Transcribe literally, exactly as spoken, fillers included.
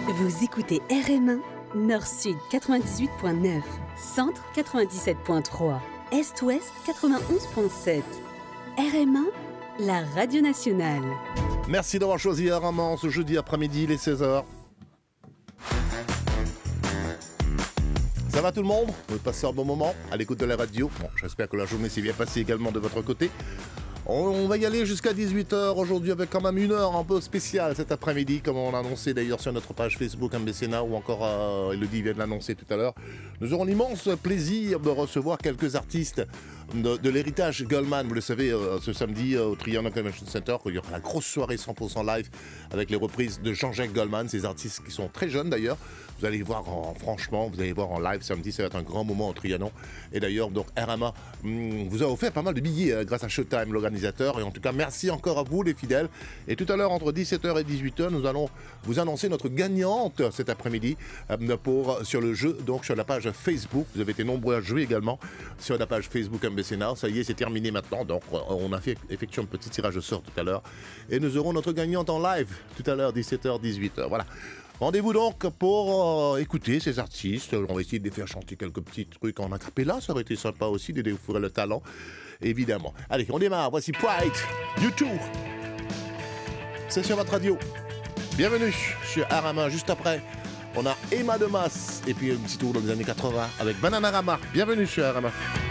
Vous écoutez R M un, Nord-Sud quatre-vingt-dix-huit virgule neuf, Centre quatre-vingt-dix-sept virgule trois, Est-Ouest quatre-vingt-onze virgule sept. R M un, la radio nationale. Merci d'avoir choisi R M un ce jeudi après-midi, les seize heures. Ça va tout le monde? Vous passez un bon moment à l'écoute de la radio? Bon, j'espère que la journée s'est bien passée également de votre côté. On va y aller jusqu'à dix-huit heures aujourd'hui avec quand même une heure un peu spéciale cet après-midi, comme on l'a annoncé d'ailleurs sur notre page Facebook M B C N A ou encore euh, Elodie vient de l'annoncer tout à l'heure. Nous aurons l'immense plaisir de recevoir quelques artistes de, de l'héritage Goldman. Vous le savez, euh, ce samedi euh, au Trianon Convention Center, il y aura la grosse soirée cent pour cent live avec les reprises de Jean-Jacques Goldman, ces artistes qui sont très jeunes d'ailleurs. Vous allez voir en, franchement, vous allez voir en live samedi, ça va être un grand moment au Trianon. Et d'ailleurs, donc R M A hum, vous a offert pas mal de billets euh, grâce à Showtime, l'organisateur. Et en tout cas, merci encore à vous les fidèles. Et tout à l'heure, entre dix-sept heures et dix-huit heures, nous allons vous annoncer notre gagnante cet après-midi euh, pour, sur le jeu, donc sur la page Facebook. Vous avez été nombreux à jouer également sur la page Facebook M B C N A. Ça y est, c'est terminé maintenant. Donc, on a fait effectué un petit tirage au sort tout à l'heure. Et nous aurons notre gagnante en live tout à l'heure, dix-sept heures, dix-huit heures. Voilà. Rendez-vous donc pour euh, écouter ces artistes. On va essayer de les faire chanter quelques petits trucs en acapella. Ça aurait été sympa aussi de découvrir le talent, évidemment. Allez, on démarre. Voici Pride, U deux. C'est sur votre radio. Bienvenue sur R M un. Juste après, on a Emma Demas. Et puis un petit tour dans les années quatre-vingts avec Bananarama. Bienvenue sur R M un.